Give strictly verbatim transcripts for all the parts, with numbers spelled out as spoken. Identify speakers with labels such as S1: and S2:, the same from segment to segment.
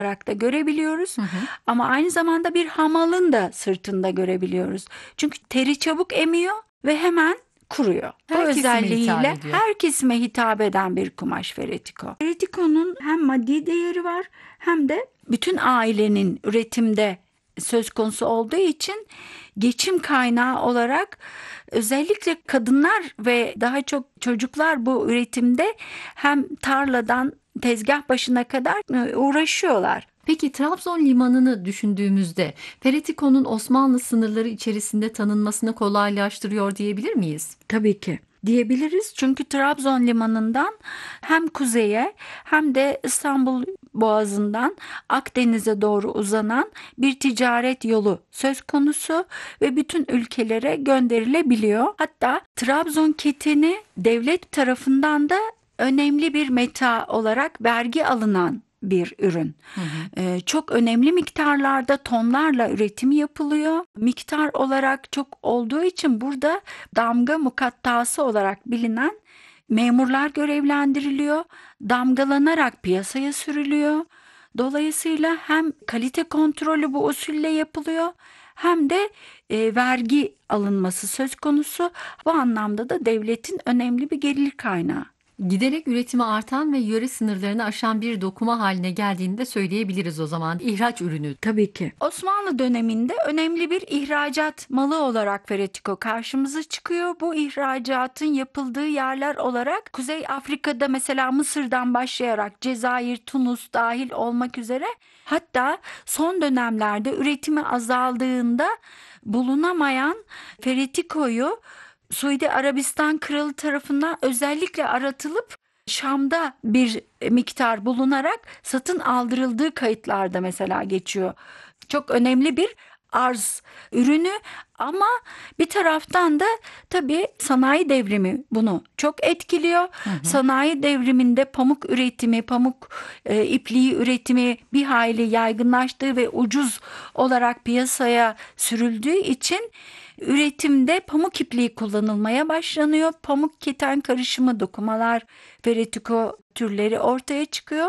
S1: olarak da görebiliyoruz.
S2: Hı hı.
S1: Ama aynı zamanda bir hamalın da sırtında görebiliyoruz. Çünkü teri çabuk emiyor ve hemen kuruyor. Bu
S2: Her kesime hitap
S1: özelliğiyle
S2: ediyor.
S1: her kesime hitap eden bir kumaş Ferretiko. Ferretiko'nun hem maddi değeri var hem de bütün ailenin üretimde söz konusu olduğu için geçim kaynağı olarak özellikle kadınlar ve daha çok çocuklar bu üretimde hem tarladan tezgah başına kadar e, uğraşıyorlar.
S2: Peki Trabzon limanını düşündüğümüzde Ferretiko'nun Osmanlı sınırları içerisinde tanınmasını kolaylaştırıyor diyebilir miyiz?
S1: Tabii ki diyebiliriz. Çünkü Trabzon limanından hem kuzeye hem de İstanbul Boğazı'ndan Akdeniz'e doğru uzanan bir ticaret yolu söz konusu ve bütün ülkelere gönderilebiliyor. Hatta Trabzon keteni devlet tarafından da önemli bir meta olarak vergi alınan bir ürün.
S2: Hı hı.
S1: Ee, çok önemli miktarlarda tonlarla üretimi yapılıyor. Miktar olarak çok olduğu için burada damga mukattası olarak bilinen memurlar görevlendiriliyor. Damgalanarak piyasaya sürülüyor. Dolayısıyla hem kalite kontrolü bu usulle yapılıyor hem de e, vergi alınması söz konusu. Bu anlamda da devletin önemli bir gelir kaynağı.
S2: Giderek üretimi artan ve yöre sınırlarını aşan bir dokuma haline geldiğini de söyleyebiliriz o zaman. İhraç ürünü.
S1: Tabii ki. Osmanlı döneminde önemli bir ihracat malı olarak Ferretiko karşımıza çıkıyor. Bu ihracatın yapıldığı yerler olarak Kuzey Afrika'da mesela Mısır'dan başlayarak Cezayir, Tunus dahil olmak üzere, hatta son dönemlerde üretimi azaldığında bulunamayan Ferretiko'yu Suudi Arabistan Kralı tarafından özellikle aratılıp Şam'da bir miktar bulunarak satın aldırıldığı kayıtlarda mesela geçiyor. Çok önemli bir arz ürünü ama bir taraftan da tabii sanayi devrimi bunu çok etkiliyor.
S2: Hı hı.
S1: Sanayi devriminde pamuk üretimi, pamuk e, ipliği üretimi bir hayli yaygınlaştığı ve ucuz olarak piyasaya sürüldüğü için üretimde pamuk ipliği kullanılmaya başlanıyor. Pamuk keten karışımı dokumalar, Ferretiko türleri ortaya çıkıyor.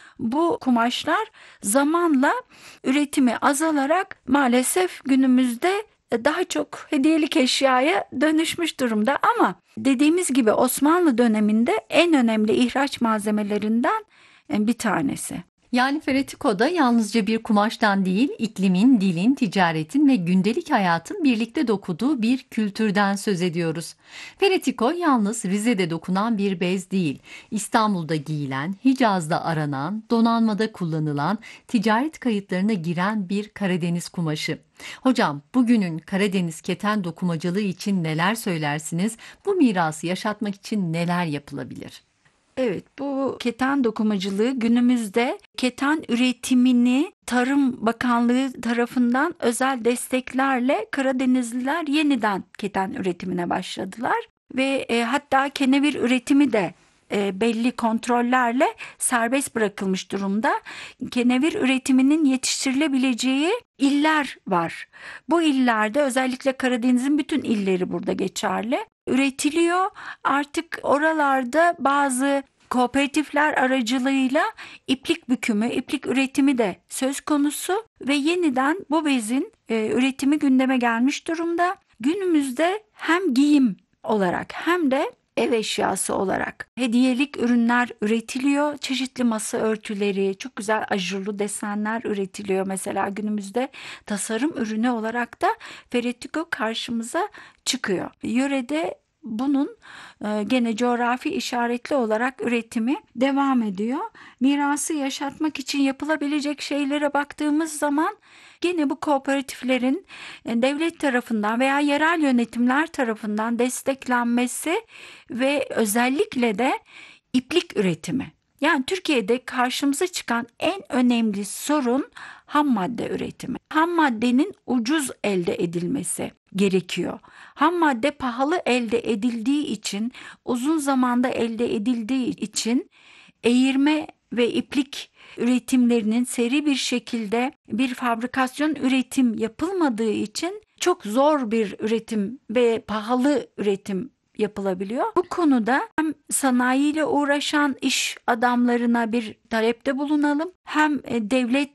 S1: Bu kumaşlar zamanla üretimi azalarak maalesef günümüzde daha çok hediyelik eşyaya dönüşmüş durumda. Ama dediğimiz gibi Osmanlı döneminde en önemli ihraç malzemelerinden bir tanesi.
S2: Yani Ferretiko'da yalnızca bir kumaştan değil, iklimin, dilin, ticaretin ve gündelik hayatın birlikte dokuduğu bir kültürden söz ediyoruz. Ferretiko yalnız Rize'de dokunan bir bez değil, İstanbul'da giyilen, Hicaz'da aranan, donanmada kullanılan, ticaret kayıtlarına giren bir Karadeniz kumaşı. Hocam, bugünün Karadeniz keten dokumacılığı için neler söylersiniz? Bu mirası yaşatmak için neler yapılabilir?
S1: Evet, bu keten dokumacılığı günümüzde keten üretimini Tarım Bakanlığı tarafından özel desteklerle Karadenizliler yeniden keten üretimine başladılar ve e, hatta kenevir üretimi de e, belli kontrollerle serbest bırakılmış durumda. Kenevir üretiminin yetiştirilebileceği iller var. Bu illerde özellikle Karadeniz'in bütün illeri burada geçerli. Üretiliyor. Artık oralarda bazı kooperatifler aracılığıyla iplik bükümü, iplik üretimi de söz konusu ve yeniden bu bezin e, üretimi gündeme gelmiş durumda. Günümüzde hem giyim olarak hem de ev eşyası olarak hediyelik ürünler üretiliyor. Çeşitli masa örtüleri, çok güzel ajurlu desenler üretiliyor. Mesela günümüzde tasarım ürünü olarak da Ferretiko karşımıza çıkıyor. Yörede bunun e, gene coğrafi işaretli olarak üretimi devam ediyor. Mirası yaşatmak için yapılabilecek şeylere baktığımız zaman gene bu kooperatiflerin e, devlet tarafından veya yerel yönetimler tarafından desteklenmesi ve özellikle de iplik üretimi. Yani Türkiye'de karşımıza çıkan en önemli sorun ham madde üretimi. Ham maddenin ucuz elde edilmesi gerekiyor. Ham madde pahalı elde edildiği için, uzun zamanda elde edildiği için eğirme ve iplik üretimlerinin seri bir şekilde bir fabrikasyon üretim yapılmadığı için çok zor bir üretim ve pahalı üretim yapılabiliyor. Bu konuda hem sanayiyle uğraşan iş adamlarına bir talepte bulunalım, hem e, devlet